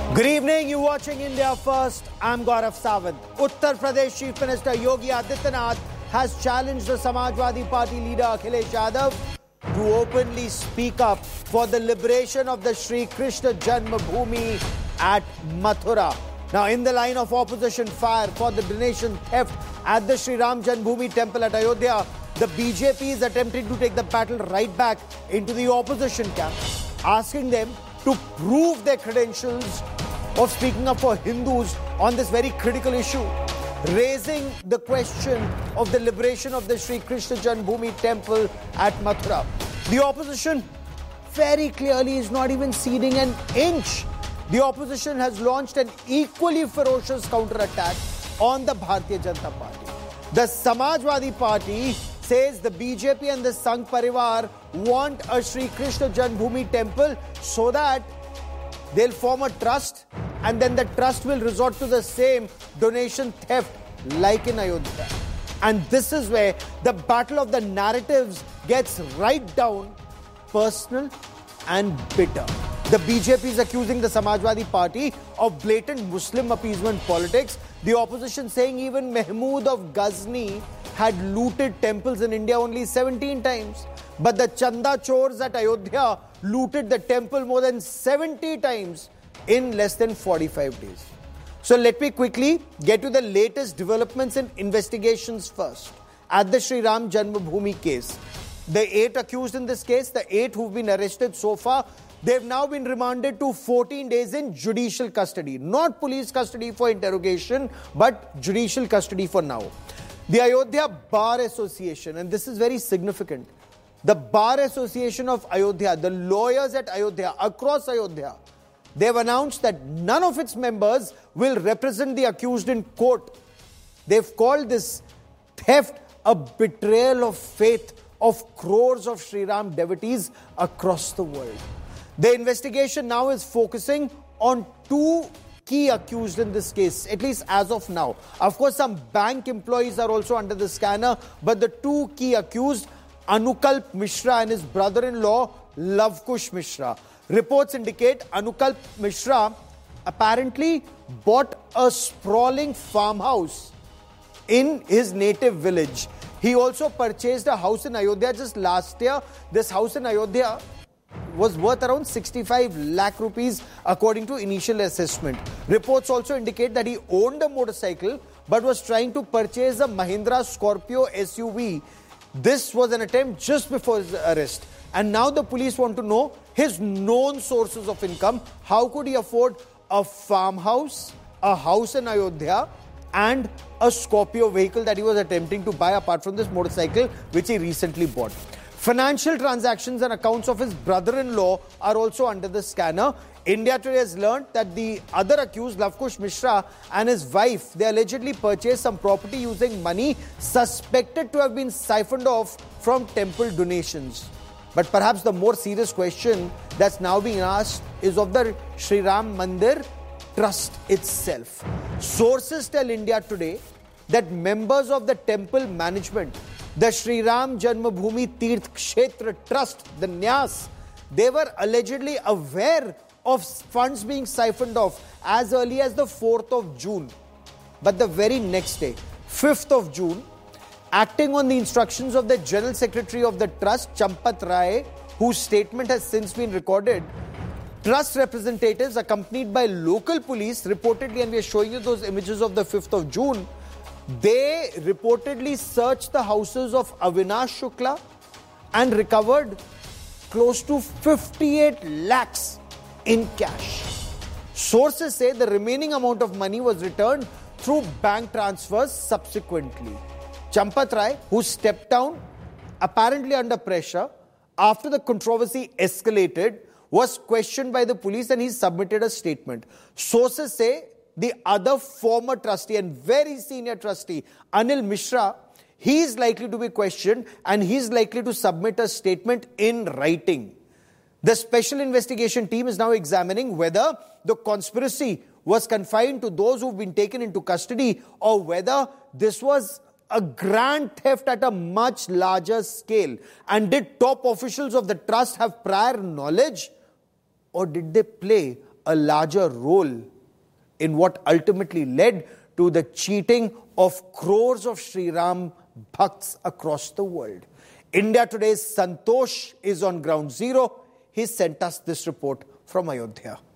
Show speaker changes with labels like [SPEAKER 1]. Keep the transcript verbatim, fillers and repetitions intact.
[SPEAKER 1] Good evening, you're watching India First. I'm Gaurav Sawant. Uttar Pradesh Chief Minister Yogi Adityanath has challenged the Samajwadi Party leader Akhilesh Yadav to openly speak up for the liberation of the Sri Krishna Janmabhoomi at Mathura. Now, in the line of opposition fire for the donation theft at the Sri Ram Janmabhoomi temple at Ayodhya, the B J P is attempting to take the battle right back into the opposition camp, asking them to prove their credentials of speaking up for Hindus on this very critical issue, raising the question of the liberation of the Sri Krishna Janmabhoomi temple at Mathura. The opposition very clearly is not even ceding an inch. The opposition has launched an equally ferocious counterattack on the Bharatiya Janata Party. The Samajwadi Party says the B J P and the Sangh Parivar want a Sri Krishna Janmabhoomi temple so that they'll form a trust, and then the trust will resort to the same donation theft like in Ayodhya. And this is where the battle of the narratives gets right down personal and bitter. The B J P is accusing the Samajwadi Party of blatant Muslim appeasement politics. The opposition saying even Mahmood of Ghazni had looted temples in India only seventeen times. But the Chanda Chors at Ayodhya looted the temple more than seventy times in less than forty-five days. So let me quickly get to the latest developments in investigations first. At the Sri Ram Janmabhoomi case, the eight accused in this case, the eight who've been arrested so far, they've now been remanded to fourteen days in judicial custody. Not police custody for interrogation, but judicial custody for now. The Ayodhya Bar Association, and this is very significant, the Bar Association of Ayodhya, the lawyers at Ayodhya, across Ayodhya, they've announced that none of its members will represent the accused in court. They've called this theft a betrayal of faith of crores of Sri Ram devotees across the world. The investigation now is focusing on two key accused in this case, at least as of now. Of course, some bank employees are also under the scanner, but the two key accused, Anukalp Mishra and his brother-in-law, Lavkush Mishra. Reports indicate Anukalp Mishra apparently bought a sprawling farmhouse in his native village. He also purchased a house in Ayodhya just last year. This house in Ayodhya was worth around sixty-five lakh rupees according to initial assessment. Reports also indicate that he owned a motorcycle but was trying to purchase a Mahindra Scorpio S U V. This was an attempt just before his arrest. And now the police want to know his known sources of income. How could he afford a farmhouse, a house in Ayodhya, and a Scorpio vehicle that he was attempting to buy apart from this motorcycle which he recently bought? Financial transactions and accounts of his brother-in-law are also under the scanner. India Today has learned that the other accused, Lavkush Mishra, and his wife, they allegedly purchased some property using money suspected to have been siphoned off from temple donations. But perhaps the more serious question that's now being asked is of the Sri Ram Mandir Trust itself. Sources tell India Today that members of the temple management, the Sri Ram Janmabhoomi Tirth Kshetra Trust, the Nyas, they were allegedly aware of funds being siphoned off as early as the fourth of June. But the very next day, fifth of June, acting on the instructions of the General Secretary of the Trust, Champat Rai, whose statement has since been recorded, Trust representatives accompanied by local police reportedly, and we are showing you those images of the fifth of June, they reportedly searched the houses of Avinash Shukla and recovered close to fifty-eight lakhs in cash. Sources say the remaining amount of money was returned through bank transfers subsequently. Champat Rai, who stepped down apparently under pressure after the controversy escalated, was questioned by the police and he submitted a statement. Sources say the other former trustee and very senior trustee, Anil Mishra, he is likely to be questioned and he is likely to submit a statement in writing. The special investigation team is now examining whether the conspiracy was confined to those who've been taken into custody or whether this was a grand theft at a much larger scale. And did top officials of the trust have prior knowledge, or did they play a larger role in what ultimately led to the cheating of crores of Sri Ram Bhakts across the world. India Today's Santosh is on ground zero. He sent us this report from Ayodhya.